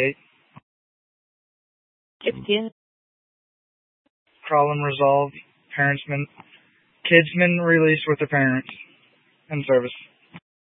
16. Problem resolved. Kids been released with their parents in service.